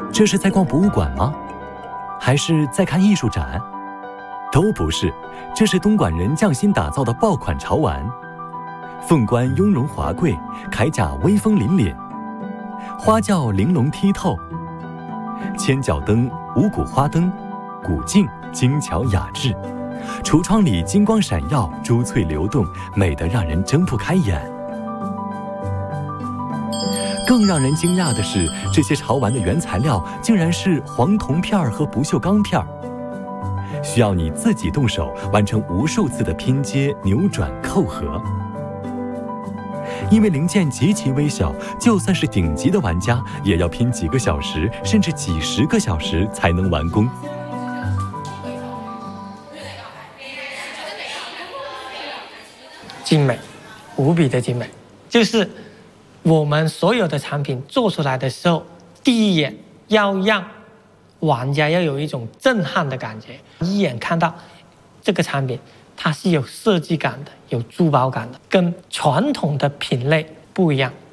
这是在逛博物馆吗？还是在看艺术展？都不是，这是东莞人匠心打造的爆款潮玩。凤冠雍容华贵，铠甲威风凛凛，花轿玲珑剔透，千角灯、五谷花灯，古镜精巧雅致，橱窗里金光闪耀，珠翠流动，美得让人睁不开眼。更让人惊讶的是，这些潮玩的原材料竟然是黄铜片和不锈钢片，需要你自己动手完成无数次的拼接、扭转、扣合。因为零件极其微小，就算是顶级的玩家，也要拼几个小时，甚至几十个小时才能完工。 精美，无比的精美，就是我们所有的产品做出来的时候，第一眼要让玩家要有一种震撼的感觉，一眼看到这个产品，它是有设计感的，有珠宝感的，跟传统的品类不一样。